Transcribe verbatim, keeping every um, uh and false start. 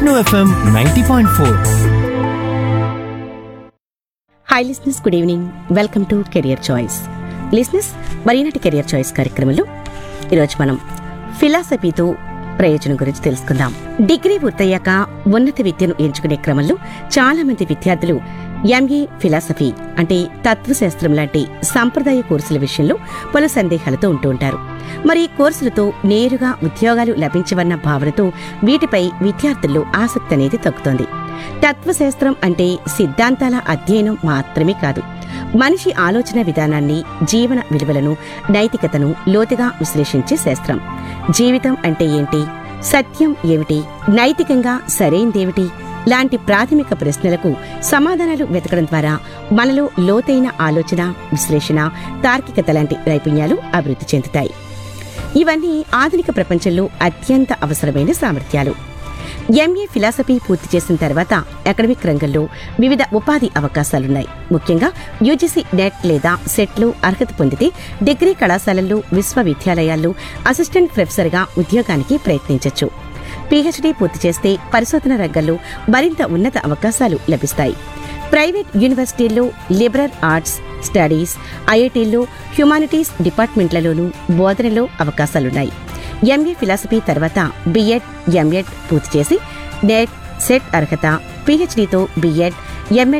Vishnu FM ninety point four. Hi లిస్నెస్, good evening. Welcome to career choice. లిస్నెస్, మరి ఈనాటి career choice కార్యక్రమంలో ఈరోజు మనం ఫిలాసఫీతో ప్రయోజనం గురించి తెలుసుకుందాం. డిగ్రీ పూర్తయ్యాక ఉన్నత విద్యను ఎంచుకునే క్రమంలో చాలా మంది విద్యార్థులు ఎంఏ ఫిలాసఫీ అంటే తత్వశాస్త్రం లాంటి సంప్రదాయ కోర్సుల విషయంలో పలు సందేహాలతో ఉంటూ ఉంటారు. మరి ఈ కోర్సులతో నేరుగా ఉద్యోగాలు లభించవన్న భావనతో వీటిపై విద్యార్థుల్లో ఆసక్తి అనేది తగ్గుతోంది. తత్వశాస్త్రం అంటే సిద్ధాంతాల అధ్యయనం మాత్రమే కాదు, మనిషి ఆలోచన విధానాన్ని, జీవన విలువలను, నైతికతను లోతుగా విశ్లేషించే శాస్త్రం. జీవితం అంటే ఏంటి, సత్యం ఏమిటి, నైతికంగా సరైందేమిటి లాంటి ప్రాథమిక ప్రశ్నలకు సమాధానాలు వెతకడం ద్వారా మనలో లోతైన ఆలోచన, విశ్లేషణ, తార్కికత లాంటి నైపుణ్యాలు అభివృద్ధి చెందుతాయి. ఇవన్నీ ఆధునిక ప్రపంచంలో అత్యంత అవసరమైన సామర్థ్యాలు. ఎంఏ ఫిలాసఫీ పూర్తి చేసిన తర్వాత అకాడమిక్ రంగంలో వివిధ ఉపాధి అవకాశాలున్నాయి. ముఖ్యంగా యూజీసీ నెట్ లేదా సెట్లో అర్హత పొందితే డిగ్రీ కళాశాలల్లో, విశ్వవిద్యాలయాల్లో అసిస్టెంట్ ప్రొఫెసర్గా ఉద్యోగానికి ప్రయత్నించొచ్చు. పీహెచ్డీ పూర్తి చేస్తే పరిశోధన రంగంలో మరింత ఉన్నత అవకాశాలు లభిస్తాయి. ప్రైవేట్ యూనివర్సిటీల్లో లిబరల్ ఆర్ట్స్ స్టడీస్, ఐఐటీల్లో హ్యుమానిటీస్ డిపార్ట్మెంట్లలోనూ బోధనలో అవకాశాలున్నాయి. ఎంఏ ఫిలాసఫీ తర్వాత బీఎడ్, ఎంఎడ్ పూర్తి చేసి నెట్, సెట్ అర్హత, పీహెచ్డీతో బీఎడ్, ఎంఎడ్